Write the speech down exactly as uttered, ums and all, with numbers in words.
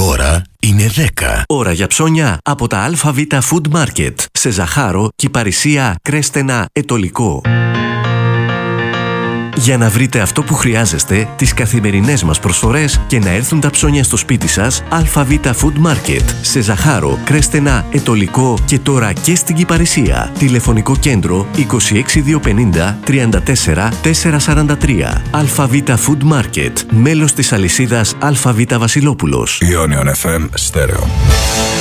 ώρα είναι δέκα. Ώρα για ψώνια από τα ΑΒ Food Market. Σε Ζαχάρο, Κυπαρισία, Κρέστενα, Ετωλικό. Για να βρείτε αυτό που χρειάζεστε, τις καθημερινές μας προσφορές και να έρθουν τα ψώνια στο σπίτι σας, ΑΒ Food Market. Σε Ζαχάρο, Κρέστενα, Ετωλικό και τώρα και στην Κυπαρισία. Τηλεφωνικό κέντρο είκοσι έξι διακόσια πενήντα τριάντα τέσσερα τετρακόσια σαράντα τρία. ΑΒ Food Market. Μέλος της αλυσίδας ΑΒ Βασιλόπουλος. Ionion εφ εμ Stereo.